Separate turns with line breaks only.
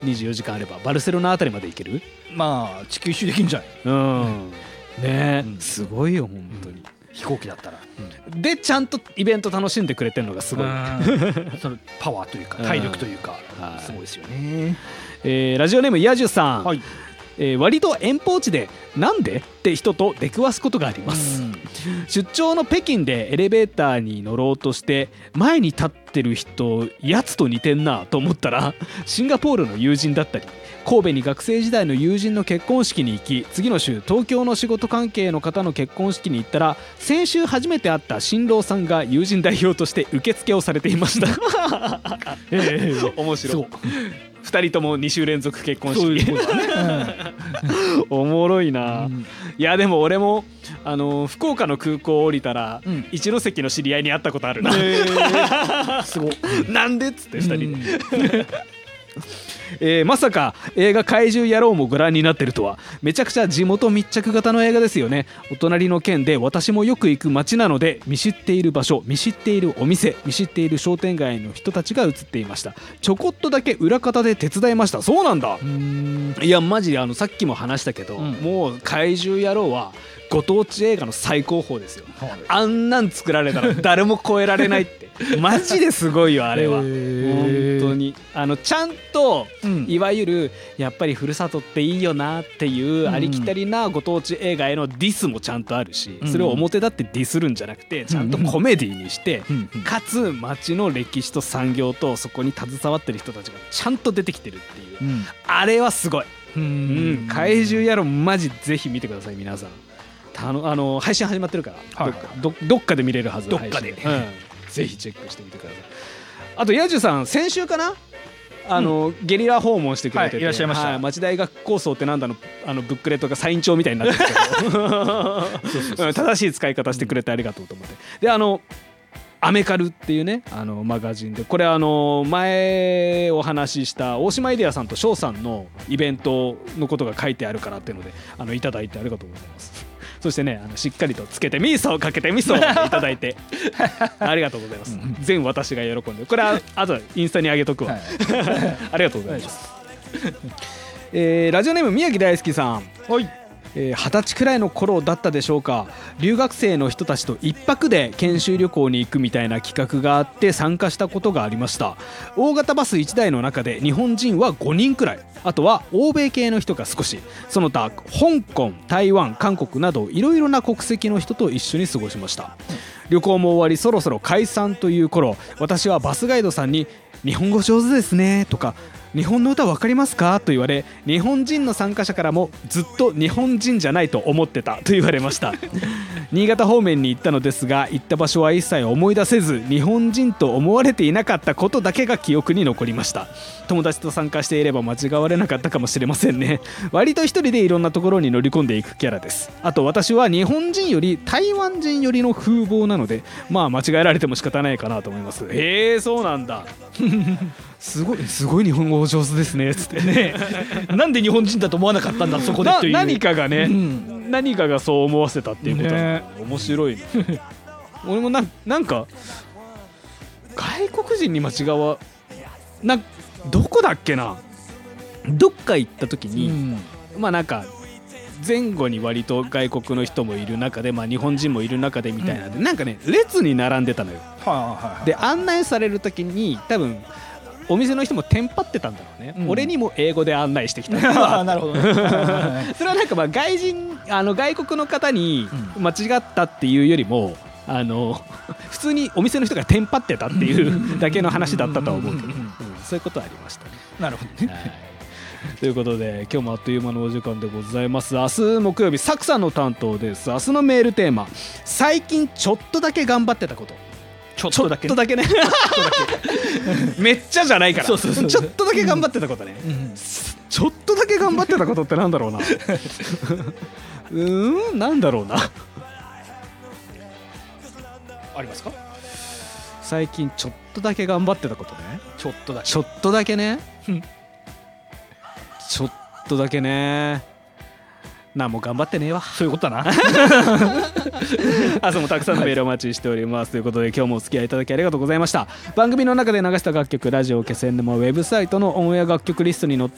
24時間あればバルセロナあたりまで行ける。
まあ地球一周できんじゃない。
ね、すごいよ本当に、
飛行機だったら、
でちゃんとイベント楽しんでくれてるのがすごい
そのパワーというか体力というか、すごいですよね。
ラジオネームヤジュさん、
はい。
割と遠方地でなんでって人と出くわすことがあります。出張の北京でエレベーターに乗ろうとして前に立ってる人やつと似てんなと思ったらシンガポールの友人だったり、神戸に学生時代の友人の結婚式に行き、次の週東京の仕事関係の方の結婚式に行ったら、先週初めて会った新郎さんが友人代表として受付をされていました面白い。2人とも2週連続結婚式。そういうことだね、おもろいな、いやでも俺も福岡の空港降りたら、一ノ関の知り合いに会ったことあるな、すごなんでっつって2人でまさか映画怪獣野郎もご覧になってるとは。めちゃくちゃ地元密着型の映画ですよね。お隣の県で私もよく行く街なので、見知っている場所、見知っているお店、見知っている商店街の人たちが映っていました。ちょこっとだけ裏方で手伝いました。そうなんだ。いやマジさっきも話したけど、もう怪獣野郎はご当地映画の最高峰ですよ。あんなん作られたら誰も超えられないってマジですごいよあれは。本当にちゃんと、いわゆるやっぱりふるさとっていいよなっていうありきたりなご当地映画へのディスもちゃんとあるし、それを表立ってディスるんじゃなくてちゃんとコメディにして、かつ町の歴史と産業とそこに携わってる人たちがちゃんと出てきてるっていう、あれはすごい。怪獣野郎マジぜひ見てください皆さん。配信始まってるから、どっかで見れるはず。どっかで、ぜひチェックしてみてください。あとヤジュさん先週かな、ゲリラ訪問してくれてて、
いらっしゃいました。
町大学構想ってなんだのブックレットがサイン帳みたいになってるけど正しい使い方してくれてありがとうと思って。でアメカルっていうねマガジンで、これ前お話しした大島イデアさんと翔さんのイベントのことが書いてあるからっていうのでいただいてありがとうございます。そしてねしっかりとつけて味噌をかけて味噌をいただいてありがとうございます。全私が喜んで、これはあとインスタに上げとくわ、ありがとうございます。ラジオネーム宮城大好さん、20歳くらいの頃だったでしょうか。留学生の人たちと一泊で研修旅行に行くみたいな企画があって参加したことがありました。大型バス1台の中で日本人は5人くらい、あとは欧米系の人が少し、その他香港、台湾、韓国などいろいろな国籍の人と一緒に過ごしました。旅行も終わりそろそろ解散という頃、私はバスガイドさんに日本語上手ですねとか日本の歌わかりますかと言われ、日本人の参加者からもずっと日本人じゃないと思ってたと言われました新潟方面に行ったのですが、行った場所は一切思い出せず、日本人と思われていなかったことだけが記憶に残りました。友達と参加していれば間違われなかったかもしれませんね。割と一人でいろんなところに乗り込んでいくキャラです。あと私は日本人より台湾人よりの風貌なので、まあ間違えられても仕方ないかなと思います。へえ、そうなんだすごい日本語上手ですねつってね
なんで日本人だと思わなかったんだそこでという
何かがね、何かがそう思わせたっていうことは、ね、面白い、ね、俺もなんか外国人に間違わどこだっけな、どっか行った時に、まあなんか前後に割と外国の人もいる中で、まあ、日本人もいる中でみたいなで、なんかね列に並んでたのよ。で案内される時に多分お店の人もテンパってたんだろうね、俺にも英語で案内してきた
なるほどね
それはなんかまあ外国の方に間違ったっていうよりも普通にお店の人がテンパってたっていうだけの話だったとは思うけど、そういうことはありましたね。
なるほどね、
ということで今日もあっという間のお時間でございます。明日木曜日サクさんの担当です。明日のメールテーマ、最近ちょっとだけ頑張ってたこと。ちょっとだけねめっちゃじゃないから、ちょっとだけ頑張ってたことね、ちょっとだけ頑張ってたことってなんだろうななんだろうな
ありますか。
最近ちょっとだけ頑張ってたことね。
ちょっとだけね
ちょっとだけね、もう頑張ってねえわ。
そういうことだな
明日もたくさんのメールお待ちしております、ということで今日もお付き合いいただきありがとうございました。番組の中で流した楽曲、ラジオ気仙沼ウェブサイトのオンエア楽曲リストに載って